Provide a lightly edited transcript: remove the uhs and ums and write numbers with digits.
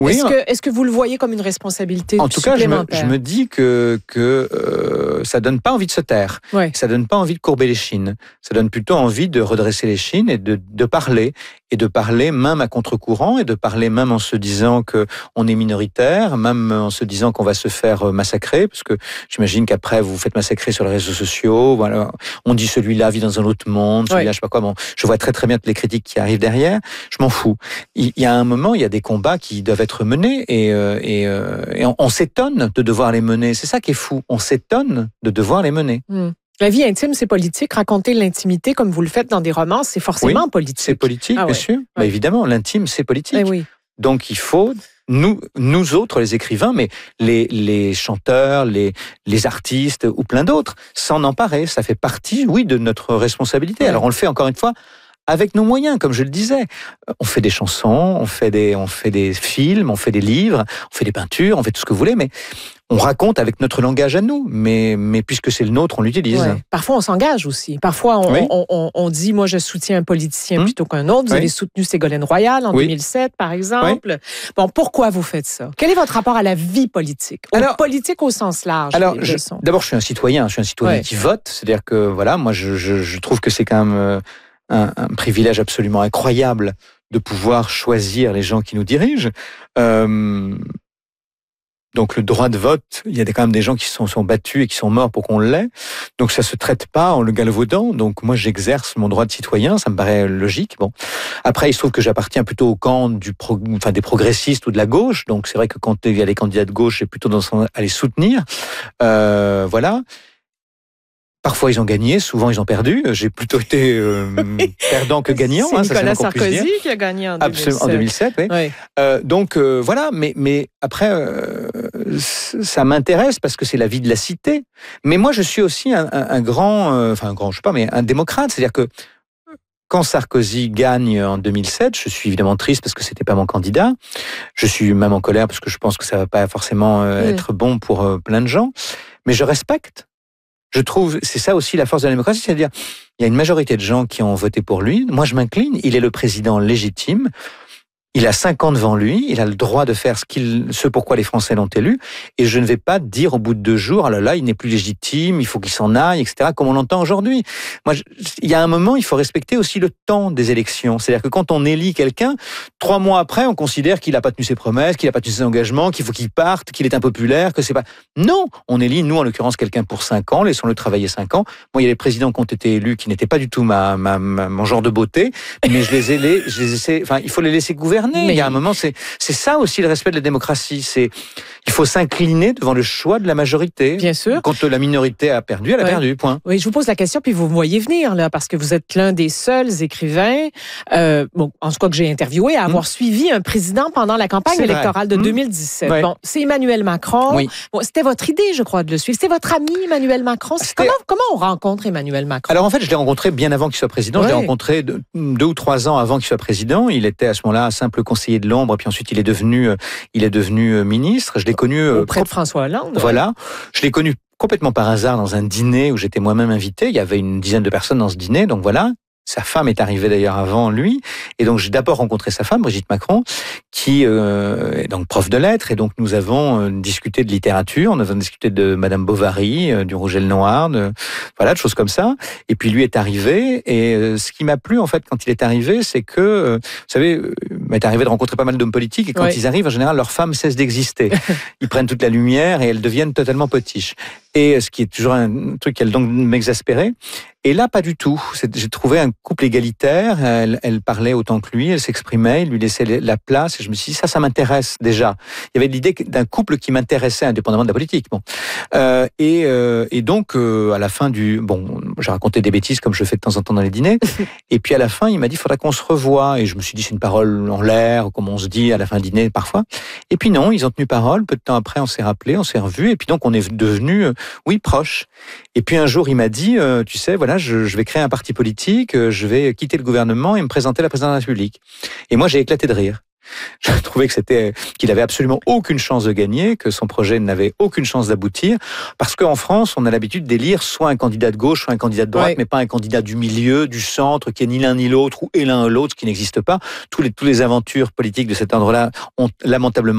Oui, Est-ce que vous le voyez comme une responsabilité en tout cas, supplémentaire? je me dis que ça donne pas envie de se taire. Ouais. Ça donne pas envie de courber les chines. Ça donne plutôt envie de redresser les chines et de parler. Et de parler même à contre-courant et de parler même en se disant que on est minoritaire, même en se disant qu'on va se faire massacrer, parce que j'imagine qu'après vous vous faites massacrer sur les réseaux sociaux. Voilà, on dit celui-là vit dans un autre monde, celui-là je sais pas quoi. Bon, je vois très très bien toutes les critiques qui arrivent derrière. Je m'en fous. Il y a un moment, il y a des combats qui doivent être menés et on s'étonne de devoir les mener. C'est ça qui est fou. On s'étonne de devoir les mener. La vie intime, c'est politique. Raconter l'intimité comme vous le faites dans des romans, c'est forcément politique. C'est politique, bien sûr. Bah, évidemment, l'intime, c'est politique. Oui. Donc, il faut, nous autres, les écrivains, mais les chanteurs, les artistes ou plein d'autres, s'en emparer. Ça fait partie, oui, de notre responsabilité. Alors, on le fait encore une fois avec nos moyens, comme je le disais. On fait des chansons, on fait des films, on fait des livres, on fait des peintures, on fait tout ce que vous voulez, mais on raconte avec notre langage à nous, mais puisque c'est le nôtre, on l'utilise. Ouais. Parfois, on s'engage aussi. Parfois, on dit, moi, je soutiens un politicien plutôt qu'un autre. Vous avez soutenu Ségolène Royal en 2007, par exemple. Bon, pourquoi vous faites ça? Quel est votre rapport à la vie politique? Politique au sens large. Alors, d'abord, je suis un citoyen qui vote. C'est-à-dire que, voilà, moi, je trouve que c'est quand même un privilège absolument incroyable de pouvoir choisir les gens qui nous dirigent. Donc le droit de vote, il y a quand même des gens qui sont battus et qui sont morts pour qu'on l'ait. Donc ça se traite pas en le galvaudant. Donc moi j'exerce mon droit de citoyen, ça me paraît logique. Bon, après il se trouve que j'appartiens plutôt au camp des progressistes ou de la gauche. Donc c'est vrai que quand il y a les candidats de gauche, j'ai plutôt tendance à les soutenir. Voilà. Parfois, ils ont gagné, souvent, ils ont perdu. J'ai plutôt été perdant que gagnant. C'est Nicolas Sarkozy qui a gagné en 2007. Absolument, en 2007, oui. Donc, voilà, mais après, ça m'intéresse parce que c'est la vie de la cité. Mais moi, je suis aussi un grand, je sais pas, mais un démocrate. C'est-à-dire que quand Sarkozy gagne en 2007, je suis évidemment triste parce que c'était pas mon candidat. Je suis même en colère parce que je pense que ça va pas forcément être bon pour plein de gens. Mais je respecte. Je trouve, c'est ça aussi la force de la démocratie, c'est-à-dire, il y a une majorité de gens qui ont voté pour lui. Moi, je m'incline. Il est le président légitime. Il a 5 ans devant lui. Il a le droit de faire ce pourquoi les Français l'ont élu. Et je ne vais pas dire au bout de 2 jours, ah là là, il n'est plus légitime, il faut qu'il s'en aille, etc., comme on l'entend aujourd'hui. Moi, il y a un moment, il faut respecter aussi le temps des élections. C'est-à-dire que quand on élit quelqu'un, 3 mois après, on considère qu'il n'a pas tenu ses promesses, qu'il n'a pas tenu ses engagements, qu'il faut qu'il parte, qu'il est impopulaire, que c'est pas... Non! On élit, nous, en l'occurrence, quelqu'un pour 5 ans, laissons-le travailler 5 ans. Moi, il y a les présidents qui ont été élus qui n'étaient pas du tout mon genre de beauté, mais il faut les laisser gouverner. Mais il y a un moment, c'est ça aussi le respect de la démocratie. Il faut s'incliner devant le choix de la majorité. Bien sûr. Quand la minorité a perdu, elle a perdu, point. Oui, je vous pose la question, puis vous me voyez venir, là, parce que vous êtes l'un des seuls écrivains, en tout cas que j'ai interviewé, à avoir suivi un président pendant la campagne électorale de 2017. Bon, c'est Emmanuel Macron. Oui. Bon, c'était votre idée, je crois, de le suivre. C'était votre ami, Emmanuel Macron. Comment on rencontre Emmanuel Macron? Alors, en fait, je l'ai rencontré bien avant qu'il soit président. Je l'ai rencontré 2 ou 3 ans avant qu'il soit président. Il était à ce moment-là simple conseiller de l'ombre, puis ensuite il est devenu ministre. Je l'ai connu auprès de François Hollande. Voilà, je l'ai connu complètement par hasard dans un dîner où j'étais moi-même invité. Il y avait une dizaine de personnes dans ce dîner, donc voilà. Sa femme est arrivée d'ailleurs avant lui, et donc j'ai d'abord rencontré sa femme, Brigitte Macron, qui est donc prof de lettres, et donc nous avons discuté de littérature, nous avons discuté de Madame Bovary, du Rouge et le Noir, de choses comme ça. Et puis lui est arrivé, et ce qui m'a plu en fait quand il est arrivé, c'est que, vous savez, il m'est arrivé de rencontrer pas mal d'hommes politiques, et quand ils arrivent, en général, leurs femmes cessent d'exister. Ils prennent toute la lumière et elles deviennent totalement potiches. Et ce qui est toujours un truc qui a donc m'exaspérer. Et là, pas du tout. J'ai trouvé un couple égalitaire. Elle parlait autant que lui, elle s'exprimait, il lui laissait la place. Et je me suis dit, ça m'intéresse déjà. Il y avait l'idée d'un couple qui m'intéressait, indépendamment de la politique. Bon. Et donc, à la fin j'ai raconté des bêtises comme je fais de temps en temps dans les dîners. Et puis à la fin, il m'a dit, il faudra qu'on se revoie. Et je me suis dit, c'est une parole en l'air, comme on se dit à la fin du dîner parfois. Et puis non, ils ont tenu parole. Peu de temps après, on s'est rappelé, on s'est revus. Et puis donc, on est devenus, proches. Et puis un jour, il m'a dit, tu sais, voilà, je vais créer un parti politique, je vais quitter le gouvernement et me présenter à la présidence de la République. Et moi, j'ai éclaté de rire. Je trouvais qu'il avait absolument aucune chance de gagner, que son projet n'avait aucune chance d'aboutir, parce qu'en France, on a l'habitude d'élire soit un candidat de gauche, soit un candidat de droite, mais pas un candidat du milieu, du centre, qui est ni l'un ni l'autre, ou l'un ou l'autre, ce qui n'existe pas. Toutes les aventures politiques de cet ordre-là ont lamentablement